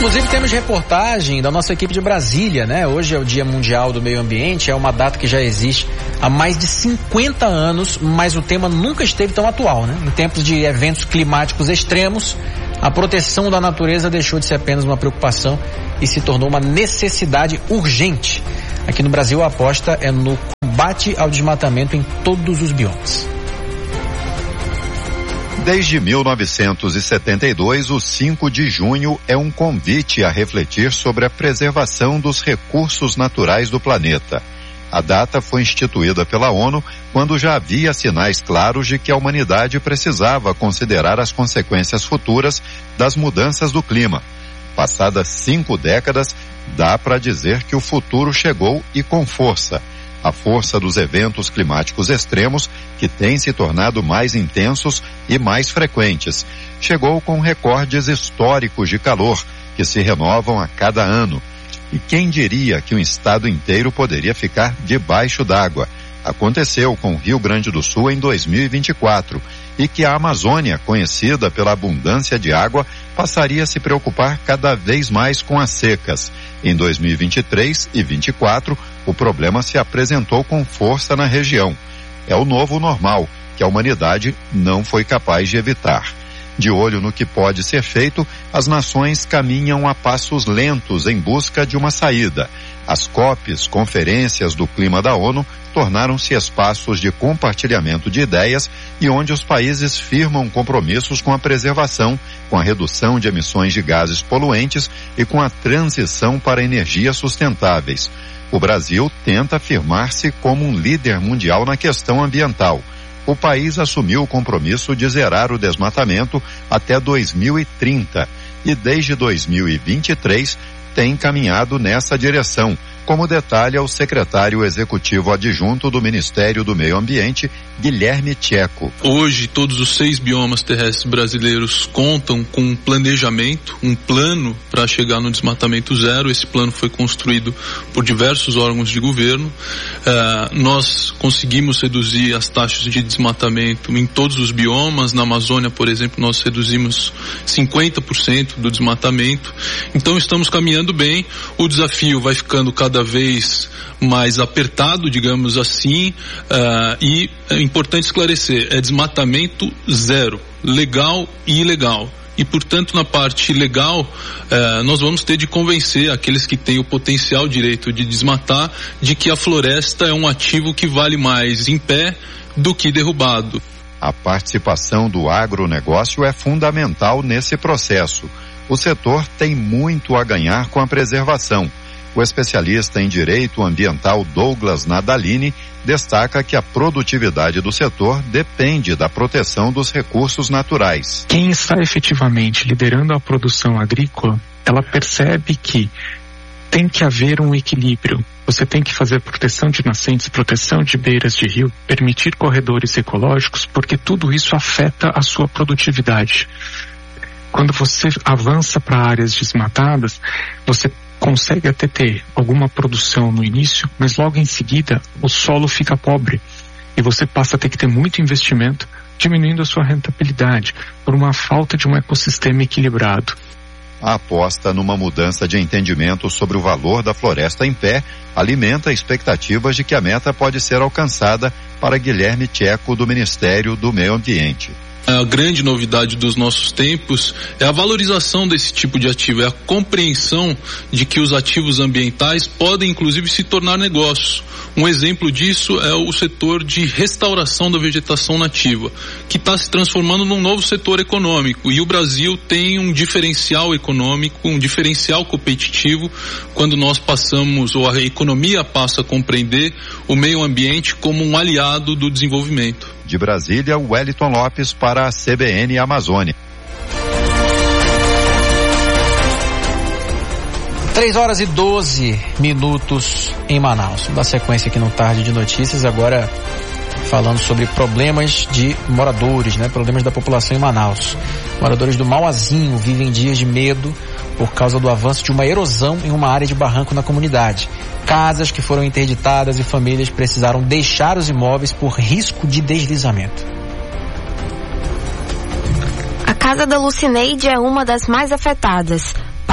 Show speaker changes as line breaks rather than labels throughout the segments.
Inclusive temos reportagem da nossa equipe de Brasília, né? Hoje é o Dia Mundial do Meio Ambiente, é uma data que já existe há mais de 50 anos, mas o tema nunca esteve tão atual, né? Em tempos de eventos climáticos extremos, a proteção da natureza deixou de ser apenas uma preocupação e se tornou uma necessidade urgente. Aqui no Brasil a aposta é no combate ao desmatamento em todos os biomas.
Desde 1972, o 5 de junho é um convite a refletir sobre a preservação dos recursos naturais do planeta. A data foi instituída pela ONU quando já havia sinais claros de que a humanidade precisava considerar as consequências futuras das mudanças do clima. Passadas 5 décadas, dá para dizer que o futuro chegou e com força. A força dos eventos climáticos extremos, que têm se tornado mais intensos e mais frequentes, chegou com recordes históricos de calor, que se renovam a cada ano. E quem diria que um estado inteiro poderia ficar debaixo d'água? Aconteceu com o Rio Grande do Sul em 2024, e que a Amazônia, conhecida pela abundância de água, passaria a se preocupar cada vez mais com as secas. Em 2023 e 2024, o problema se apresentou com força na região. É o novo normal, que a humanidade não foi capaz de evitar. De olho no que pode ser feito, as nações caminham a passos lentos em busca de uma saída. As COPs, Conferências do Clima da ONU, tornaram-se espaços de compartilhamento de ideias e onde os países firmam compromissos com a preservação, com a redução de emissões de gases poluentes e com a transição para energias sustentáveis. O Brasil tenta afirmar-se como um líder mundial na questão ambiental. O país assumiu o compromisso de zerar o desmatamento até 2030 e desde 2023 tem caminhado nessa direção, como detalha o secretário executivo adjunto do Ministério do Meio Ambiente, Guilherme Tcheco.
Hoje, todos os 6 biomas terrestres brasileiros contam com um planejamento, um plano para chegar no desmatamento zero. Esse plano foi construído por diversos órgãos de governo. Nós conseguimos reduzir as taxas de desmatamento em todos os biomas. Na Amazônia, por exemplo, nós reduzimos 50% do desmatamento. Então, estamos caminhando bem. O desafio vai ficando cada vez mais apertado, digamos assim, e é importante esclarecer, é desmatamento zero, legal e ilegal. E, portanto, na parte legal, nós vamos ter de convencer aqueles que têm o potencial direito de desmatar de que a floresta é um ativo que vale mais em pé do que derrubado.
A participação do agronegócio é fundamental nesse processo. O setor tem muito a ganhar com a preservação. O especialista em direito ambiental Douglas Nadalini destaca que a produtividade do setor depende da proteção dos recursos naturais.
Quem está efetivamente liderando a produção agrícola, ela percebe que tem que haver um equilíbrio. Você tem que fazer proteção de nascentes, proteção de beiras de rio, permitir corredores ecológicos, porque tudo isso afeta a sua produtividade. Quando você avança para áreas desmatadas, você consegue até ter alguma produção no início, mas logo em seguida o solo fica pobre e você passa a ter que ter muito investimento, diminuindo a sua rentabilidade por uma falta de um ecossistema equilibrado.
A aposta numa mudança de entendimento sobre o valor da floresta em pé alimenta expectativas de que a meta pode ser alcançada para Guilherme Tcheco do Ministério do Meio Ambiente.
A grande novidade dos nossos tempos é a valorização desse tipo de ativo, é a compreensão de que os ativos ambientais podem inclusive se tornar negócios. Um exemplo disso é o setor de restauração da vegetação nativa, que está se transformando num novo setor econômico, e o Brasil tem um diferencial econômico, um diferencial competitivo quando nós passamos, ou a economia passa a compreender o meio ambiente como um aliado do desenvolvimento.
De Brasília, Wellington Lopes para a CBN Amazônia.
3h12 em Manaus. Da sequência aqui no Tarde de Notícias, agora falando sobre problemas de moradores, né? Problemas da população em Manaus. Moradores do Mauazinho vivem dias de medo por causa do avanço de uma erosão em uma área de barranco na comunidade. Casas que foram interditadas e famílias precisaram deixar os imóveis por risco de deslizamento.
A casa da Lucineide é uma das mais afetadas.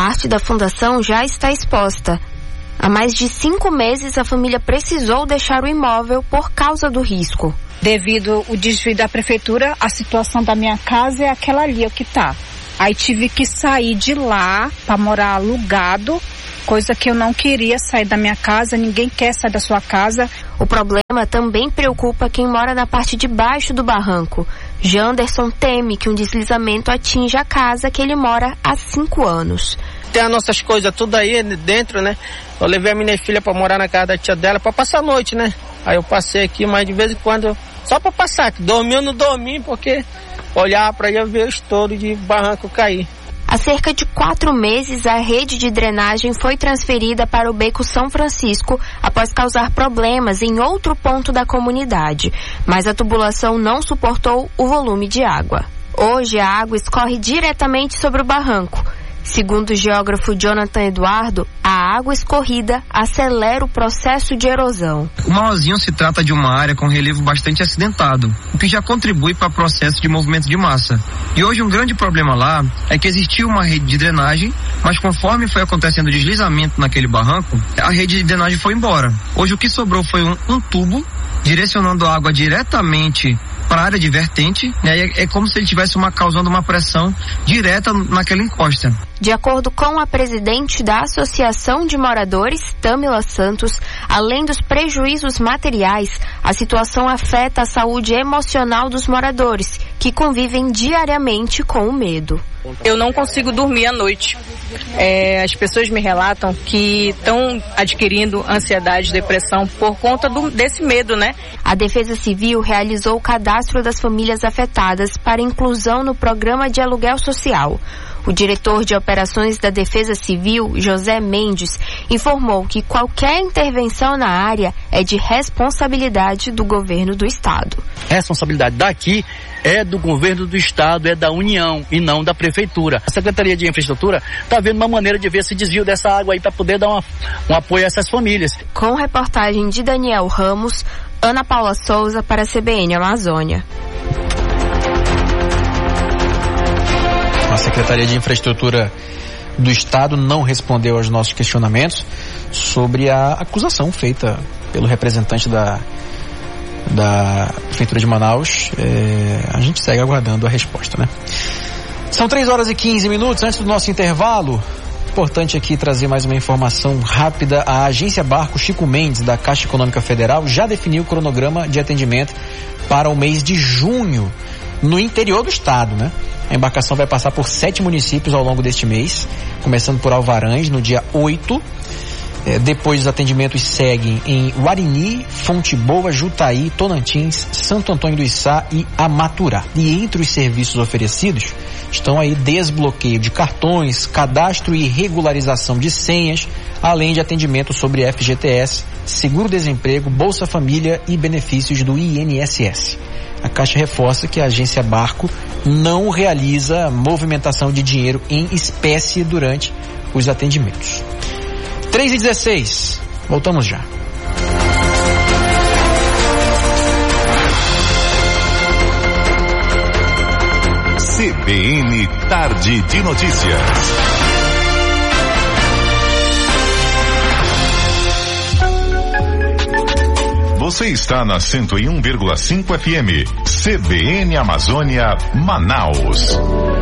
Parte da fundação já está exposta. Há mais de 5 meses, a família precisou deixar o imóvel por causa do risco.
Devido ao desvio da prefeitura, a situação da minha casa é aquela ali, o que tá. Aí tive que sair de lá para morar alugado, coisa que eu não queria sair da minha casa, ninguém quer sair da sua casa.
O problema também preocupa quem mora na parte de baixo do barranco. Janderson teme que um deslizamento atinja a casa que ele mora há 5 anos.
Tem as nossas coisas tudo aí dentro, né? Eu levei a minha filha pra morar na casa da tia dela pra passar a noite, né? Aí eu passei aqui, mas de vez em quando, só pra passar, que dormi eu não dormi, porque olhar pra ir ver o estouro de barranco cair.
Há cerca de 4 meses, a rede de drenagem foi transferida para o Beco São Francisco após causar problemas em outro ponto da comunidade, mas a tubulação não suportou o volume de água. Hoje, a água escorre diretamente sobre o barranco. Segundo o geógrafo Jonathan Eduardo, a água escorrida acelera o processo de erosão.
O Mauazinho se trata de uma área com relevo bastante acidentado, o que já contribui para o processo de movimento de massa. E hoje um grande problema lá é que existia uma rede de drenagem, mas conforme foi acontecendo o deslizamento naquele barranco, a rede de drenagem foi embora. Hoje o que sobrou foi um tubo direcionando a água diretamente para a área de vertente, né? É como se ele estivesse causando uma pressão direta naquela encosta.
De acordo com a presidente da Associação de Moradores, Tâmila Santos, além dos prejuízos materiais, a situação afeta a saúde emocional dos moradores, que convivem diariamente com o medo.
Eu não consigo dormir à noite. As pessoas me relatam que estão adquirindo ansiedade, depressão por conta desse medo, né?
A Defesa Civil realizou o cadastro das famílias afetadas para inclusão no programa de aluguel social. O diretor de operações da Defesa Civil, José Mendes, informou que qualquer intervenção na área é de responsabilidade do governo do estado.
A responsabilidade daqui é do governo do estado, é da União e não da prefeitura. A Secretaria de Infraestrutura está vendo uma maneira de ver esse desvio dessa água aí para poder dar um apoio a essas famílias.
Com reportagem de Daniel Ramos, Ana Paula Souza para a CBN Amazônia.
A Secretaria de Infraestrutura do Estado não respondeu aos nossos questionamentos sobre a acusação feita pelo representante da Prefeitura de Manaus. A gente segue aguardando a resposta, né? São 3h15. Antes do nosso intervalo, importante aqui trazer mais uma informação rápida. A agência Barco Chico Mendes, da Caixa Econômica Federal, já definiu o cronograma de atendimento para o mês de junho no interior do estado, né? A embarcação vai passar por 7 municípios ao longo deste mês, começando por Alvarães, no dia 8. Depois os atendimentos seguem em Guarini, Fonte Boa, Jutaí, Tonantins, Santo Antônio do Içá e Amaturá. E entre os serviços oferecidos estão aí desbloqueio de cartões, cadastro e regularização de senhas, além de atendimento sobre FGTS, seguro-desemprego, Bolsa Família e benefícios do INSS. A Caixa reforça que a agência Barco não realiza movimentação de dinheiro em espécie durante os atendimentos. 3h16, voltamos já.
CBN Tarde de Notícias. Você está na 101,5 FM, CBN Amazônia, Manaus.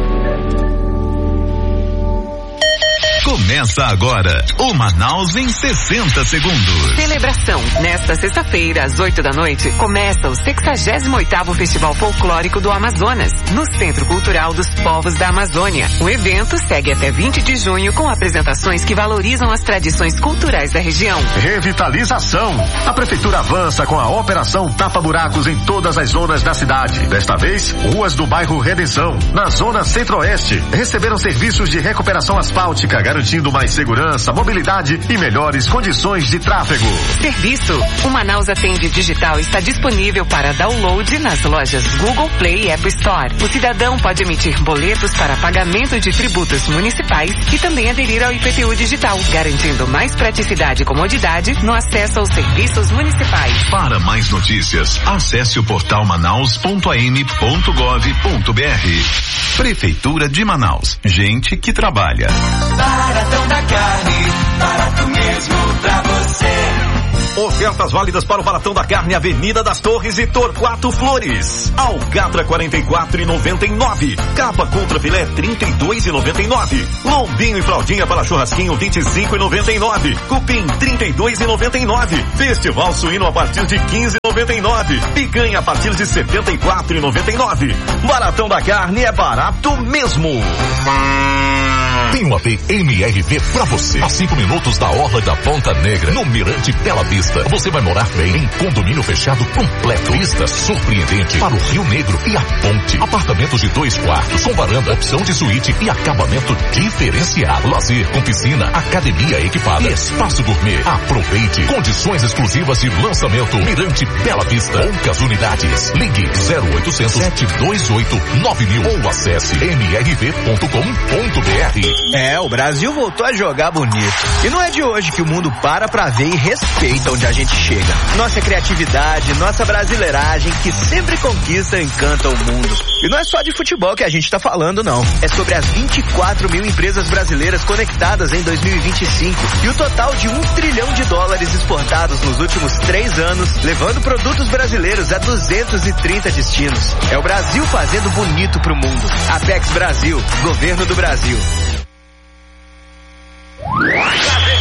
Começa agora o Manaus em 60 segundos.
Celebração. Nesta sexta-feira, às 8 da noite, começa o 68º Festival Folclórico do Amazonas, no Centro Cultural dos Povos da Amazônia. O evento segue até 20 de junho com apresentações que valorizam as tradições culturais da região.
Revitalização. A Prefeitura avança com a operação Tapa Buracos em todas as zonas da cidade. Desta vez, ruas do bairro Redenção, na zona centro-oeste, receberam serviços de recuperação asfáltica, garantindo garantindo mais segurança, mobilidade e melhores condições de tráfego.
Serviço. O Manaus Atende Digital está disponível para download nas lojas Google Play e App Store. O cidadão pode emitir boletos para pagamento de tributos municipais e também aderir ao IPTU digital, garantindo mais praticidade e comodidade no acesso aos serviços municipais.
Para mais notícias, acesse o portal manaus.am.gov.br. Prefeitura de Manaus. Gente que trabalha.
Baratão da Carne, barato mesmo pra você.
Ofertas válidas para o Baratão da Carne, Avenida das Torres e Torquato Flores. Alcatra 44,99. Capa contra filé 32,99. Lombinho e fraldinha para churrasquinho 25,99. Cupim 32,99. Festival suíno a partir de 15,99. Picanha a partir de 74,99. Baratão da Carne é barato mesmo.
Tem uma MRV pra você. A 5 minutos da Orla da Ponta Negra, no Mirante Bela Vista. Você vai morar bem em condomínio fechado completo. Vista surpreendente para o Rio Negro e a ponte. Apartamentos de 2 quartos, com varanda, opção de suíte e acabamento diferenciado. Lazer com piscina, academia equipada e espaço gourmet. Aproveite. Condições exclusivas de lançamento. Mirante Bela Vista. Poucas unidades. Ligue 0800 728 9000 ou acesse mrv.com.br.
O Brasil voltou a jogar bonito. E não é de hoje que o mundo para pra ver e respeita onde a gente chega. Nossa criatividade, nossa brasileiragem, que sempre conquista e encanta o mundo. E não é só de futebol que a gente tá falando, não. É sobre as 24 mil empresas brasileiras conectadas em 2025 e o total de $1 trilhão exportados nos últimos 3 anos, levando produtos brasileiros a 230 destinos. É o Brasil fazendo bonito pro mundo. Apex Brasil, Governo do Brasil.